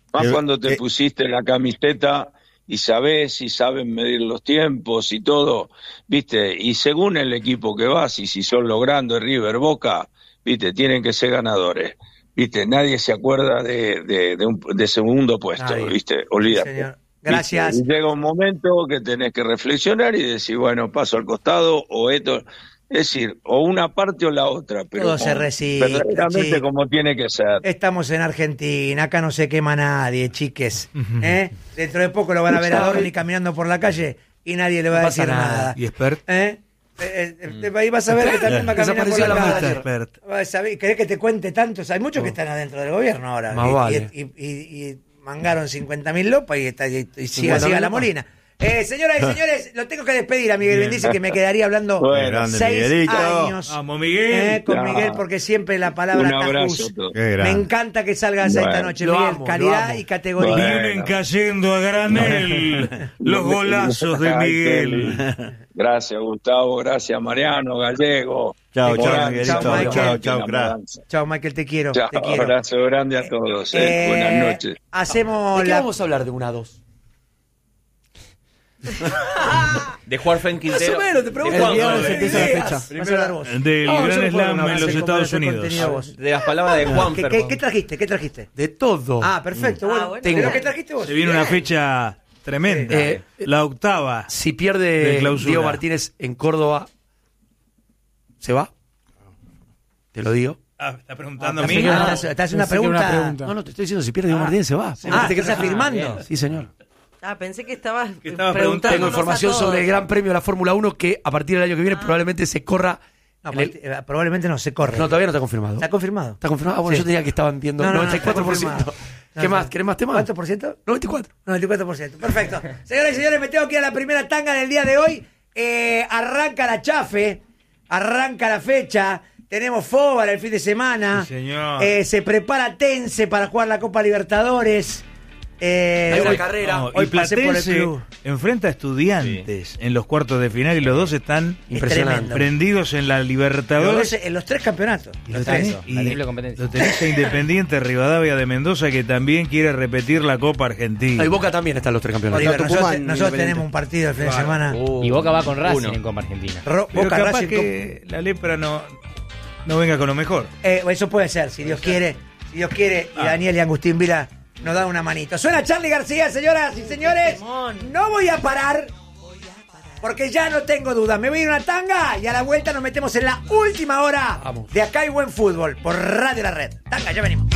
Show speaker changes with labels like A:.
A: Más cuando te pusiste la camiseta y saben medir los tiempos y todo, ¿viste? Y según el equipo que vas, y si son los grandes, River, Boca, ¿viste? Tienen que ser ganadores, ¿viste? Nadie se acuerda de segundo puesto, ¿viste? Olvídate.
B: Señor. Gracias.
A: ¿Viste? Y llega un momento que tenés que reflexionar y decir, bueno, paso al costado o esto... Es decir, o una parte o la otra, pero
B: todo se recicla,
A: verdaderamente como tiene que ser.
B: Estamos en Argentina, acá no se quema nadie, chiques. Dentro de poco lo van a ver a Dorni caminando por la calle y nadie le va a decir nada.
C: ¿Y Expert?
B: Ahí vas a ver que también va a caminar por la calle. ¿Querés que te cuente tantos? Hay muchos que están adentro del gobierno ahora. Y mangaron 50.000 lopas y siga la Molina. Señoras y señores, lo tengo que despedir a Miguel Bendice, que me quedaría hablando 6 años
C: Vamos, Miguel.
B: con Miguel, porque siempre la palabra tajus. Me encanta que salgas esta noche, Miguel. Calidad y categoría.
C: Vienen cayendo a granel los golazos de Miguel.
A: Gracias, Gustavo. Gracias, Mariano, Gallego.
D: Chao, Miguelito.
B: Chao, Michael, te quiero.
A: Chao, abrazo grande a todos. Buenas noches.
B: Hacemos
E: ¿De qué vamos a hablar de 1-2?
F: De jugar Fren Quintero.
E: Más o menos, te pregunto.
D: El viernes empieza la fecha.
C: Del Gran Slam en los Estados Unidos.
F: De las palabras de Juan.
B: ¿Qué trajiste?
E: De todo.
B: Perfecto. Bueno.
E: Tengo.
B: ¿Qué trajiste vos?
C: Se viene una fecha tremenda. La octava.
E: Si pierde Diego Martínez en Córdoba, ¿se va? Te lo digo.
C: ¿Estás preguntando a mí?
B: ¿Estás haciendo una pregunta?
E: No, te estoy diciendo, si pierde Diego Martínez, se va.
B: ¿Te estás afirmando?
E: Sí, señor.
G: Pensé que estabas
C: preguntando.
E: Tengo información sobre el Gran Premio de la Fórmula 1 que a partir del año que viene probablemente se corra.
B: Probablemente no se corre.
E: No, todavía no está confirmado.
B: ¿Está confirmado?
E: ¿Está confirmado? Bueno, yo tenía que estaban viendo 94%. ¿Qué más? ¿Querés más temas?
B: ¿Cuánto por ciento?
E: 94.
B: 94%. Perfecto. Señoras y señores, me tengo que ir a la primera tanga del día de hoy. Arranca la chafe, arranca la fecha. Tenemos Fóbara el fin de semana.
C: Sí, señor.
B: Se prepara Tense para jugar la Copa Libertadores.
E: Hay una carrera.
C: Hoy Platense enfrenta a Estudiantes en los cuartos de final y los dos están prendidos en la Libertadores.
B: En los 3 campeonatos.
C: La triple competencia. Lo tenés a Independiente Rivadavia de Mendoza, que también quiere repetir la Copa Argentina.
E: Y Boca también está en los 3 campeonatos.
B: Nosotros tenemos un partido el fin de semana.
F: Y Boca va con Racing en Copa Argentina.
C: Pero capaz que la lepra no venga con lo mejor.
B: Eso puede ser, si Dios quiere. Si Dios quiere, y Daniel y Agustín Vila nos dan una manito. Suena Charly García, señoras y señores. No voy a parar, porque ya no tengo duda. Me voy a ir a una tanga y a la vuelta nos metemos en la última hora de Acá hay buen fútbol por Radio La Red. Tanga, ya venimos.